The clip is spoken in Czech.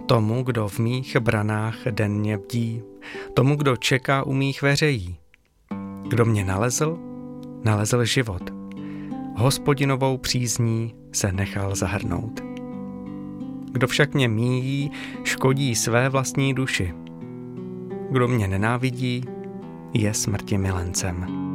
Tomu, kdo v mých branách denně bdí, tomu, kdo čeká u mých veřejí. Kdo mě nalezl život. Hospodinovou přízní se nechal zahrnout. Kdo však mě míjí, škodí své vlastní duši. Kdo mě nenávidí, je smrti milencem.